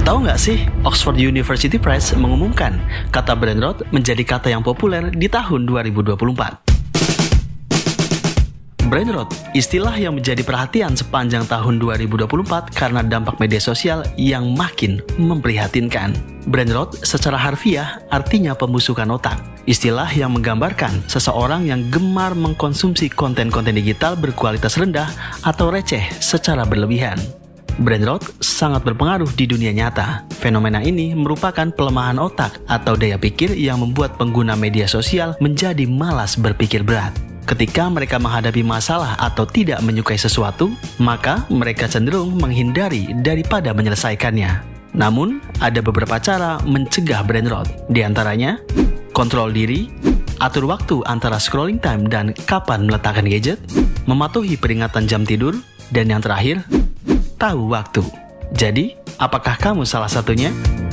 Tahu nggak sih, Oxford University Press mengumumkan kata brain rot menjadi kata yang populer di tahun 2024. Brain rot, istilah yang menjadi perhatian sepanjang tahun 2024 karena dampak media sosial yang makin memprihatinkan. Brain rot secara harfiah artinya pembusukan otak. Istilah yang menggambarkan seseorang yang gemar mengkonsumsi konten-konten digital berkualitas rendah atau receh secara berlebihan. Brain rot sangat berpengaruh di dunia nyata. Fenomena ini merupakan pelemahan otak atau daya pikir yang membuat pengguna media sosial menjadi malas berpikir berat. Ketika mereka menghadapi masalah atau tidak menyukai sesuatu, maka mereka cenderung menghindari daripada menyelesaikannya. Namun, ada beberapa cara mencegah brain rot. Di antaranya, kontrol diri, atur waktu antara scrolling time dan kapan meletakkan gadget, mematuhi peringatan jam tidur, dan yang terakhir, tahu waktu. Jadi, apakah kamu salah satunya?